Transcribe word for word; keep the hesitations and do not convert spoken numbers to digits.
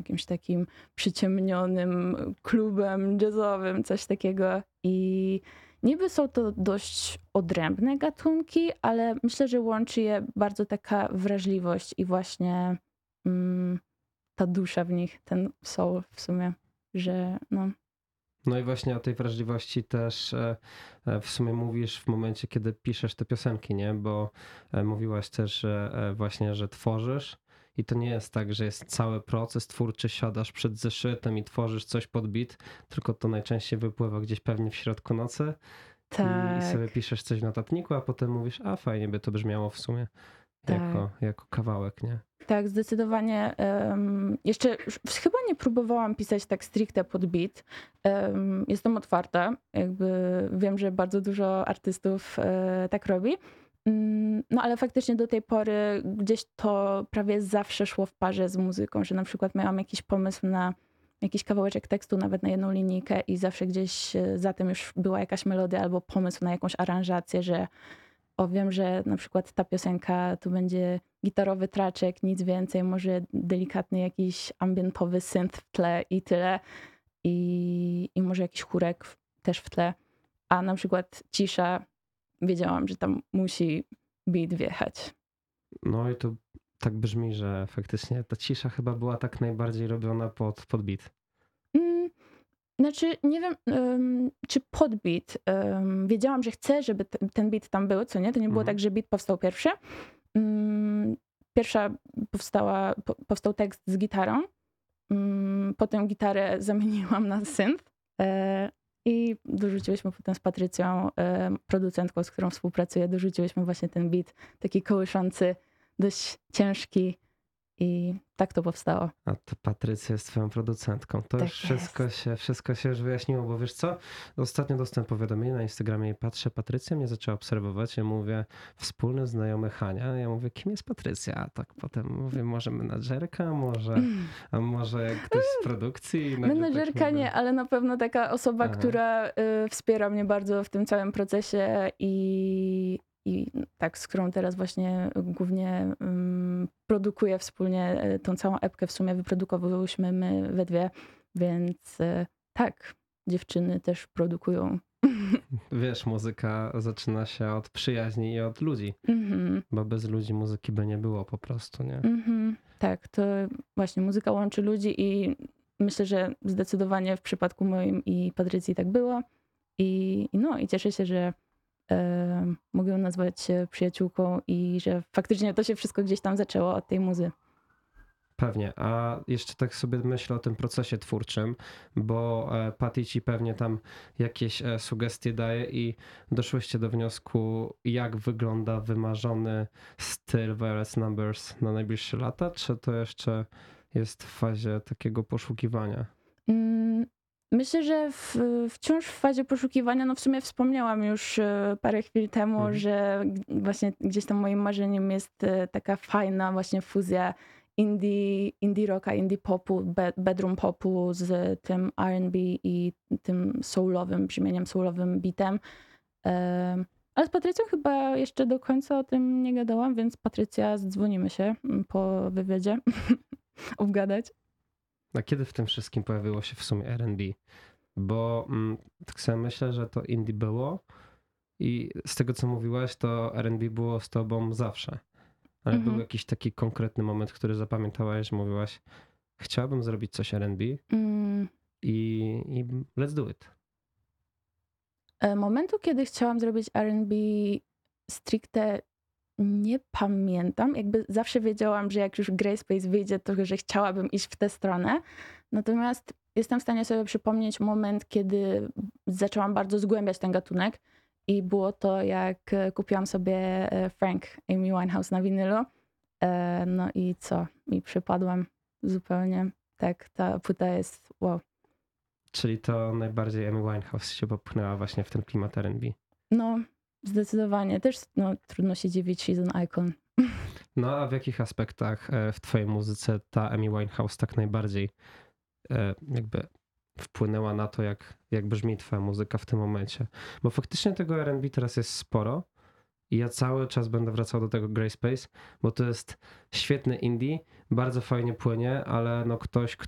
jakimś takim przyciemnionym klubem jazzowym, coś takiego. I niby są to dość odrębne gatunki, ale myślę, że łączy je bardzo taka wrażliwość i właśnie mm, ta dusza w nich, ten soul w sumie, że no. No i właśnie o tej wrażliwości też e, e, w sumie mówisz w momencie, kiedy piszesz te piosenki, nie? Bo e, mówiłaś też, że e, właśnie, że tworzysz i to nie jest tak, że jest cały proces twórczy, siadasz przed zeszytem i tworzysz coś pod beat, tylko to najczęściej wypływa gdzieś pewnie w środku nocy i, i Tak, sobie piszesz coś w notatniku, a potem mówisz, a fajnie by to brzmiało w sumie tak. jako, jako kawałek, nie? Tak, zdecydowanie. Um, jeszcze już chyba nie próbowałam pisać tak stricte pod beat. Um, jestem otwarta. Jakby wiem, że bardzo dużo artystów e, tak robi. Mm, no ale faktycznie do tej pory gdzieś to prawie zawsze szło w parze z muzyką, że na przykład miałam jakiś pomysł na jakiś kawałeczek tekstu, nawet na jedną linijkę i zawsze gdzieś e, za tym już była jakaś melodia albo pomysł na jakąś aranżację, że o, wiem, że na przykład ta piosenka to będzie gitarowy traczek, nic więcej, może delikatny jakiś ambientowy synth w tle i tyle. I, i może jakiś chórek w- też w tle. A na przykład cisza, wiedziałam, że tam musi beat wjechać. No i to tak brzmi, że faktycznie ta cisza chyba była tak najbardziej robiona pod, pod beat. Mm, Znaczy, nie wiem, em, czy pod beat. em, wiedziałam, że chcę, żeby te- ten beat tam był, co nie? To nie było Mhm. tak, że beat powstał pierwszy. Mm, Pierwsza powstała, po, powstał tekst z gitarą. Mm, Potem gitarę zamieniłam na synth e, i dorzuciłyśmy potem z Patrycją, e, producentką, z którą współpracuję, dorzuciłyśmy właśnie ten beat, taki kołyszący, dość ciężki i tak to powstało. A to Patrycja jest twoją producentką. To Tak już wszystko jest. się, wszystko się już wyjaśniło, bo wiesz co? Ostatnio dostałem powiadomienie na Instagramie i patrzę, Patrycja mnie zaczęła obserwować. Ja mówię, wspólny znajomy Hania. Ja mówię, kim jest Patrycja? A tak potem mówię, może menadżerka, może, a może ktoś z produkcji? I nagle tak Menedżerka mówię, nie, ale na pewno taka osoba, aha. która y, wspiera mnie bardzo w tym całym procesie i, i tak, z którą teraz właśnie głównie ym, produkuję wspólnie y, tą całą epkę. W sumie wyprodukowałyśmy my we dwie, więc y, tak, dziewczyny też produkują. Wiesz, muzyka zaczyna się od przyjaźni i od ludzi, Mhm, bo bez ludzi muzyki by nie było po prostu, nie? mhm. Tak, to właśnie muzyka łączy ludzi i myślę, że zdecydowanie w przypadku moim i Patrycji tak było. I, i no, i cieszę się, że e, mogę ją nazwać się przyjaciółką i że faktycznie to się wszystko gdzieś tam zaczęło od tej muzy. Pewnie, a jeszcze tak sobie myślę o tym procesie twórczym, bo e, Patty ci pewnie tam jakieś e, sugestie daje i doszłyście do wniosku, jak wygląda wymarzony styl Violet Numbers na najbliższe lata, czy to jeszcze jest w fazie takiego poszukiwania? Mm, Myślę, że w, wciąż w fazie poszukiwania, no w sumie wspomniałam już e, parę chwil temu, Mhm. że g- właśnie gdzieś tam moim marzeniem jest e, taka fajna właśnie fuzja indie, indie rocka, indie popu, be, bedroom popu z tym R and B i tym soulowym brzmieniem, soulowym beatem. Em, Ale z Patrycją chyba jeszcze do końca o tym nie gadałam, więc Patrycja, zdzwonimy się mm, po wywiadzie obgadać. A kiedy w tym wszystkim pojawiło się w sumie R and B? Bo mm, tak sobie myślę, że to indie było i z tego co mówiłaś, to R and B było z tobą zawsze. Ale był Mhm. jakiś taki konkretny moment, który zapamiętałaś, że mówiłaś, chciałabym zrobić coś R and B Mm, i, i let's do it. e, Momentu, kiedy chciałam zrobić R and B stricte nie pamiętam. Jakby zawsze wiedziałam, że jak już Grayspace wyjdzie, to że chciałabym iść w tę stronę. Natomiast jestem w stanie sobie przypomnieć moment, kiedy zaczęłam bardzo zgłębiać ten gatunek i było to, jak e, kupiłam sobie e, Frank Amy Winehouse na winylu. E, No i co? I przypadłam zupełnie. Tak, ta płyta jest wow. Czyli to najbardziej Amy Winehouse się popchnęła właśnie w ten klimat R and B. No, zdecydowanie. Też no, trudno się dziwić, she's an icon. No a w jakich aspektach e, w twojej muzyce ta Amy Winehouse tak najbardziej e, jakby wpłynęła na to, jak, jak brzmi twoja muzyka w tym momencie? Bo faktycznie tego R and B teraz jest sporo i ja cały czas będę wracał do tego Grayspace, bo to jest świetny indie, bardzo fajnie płynie, ale no ktoś,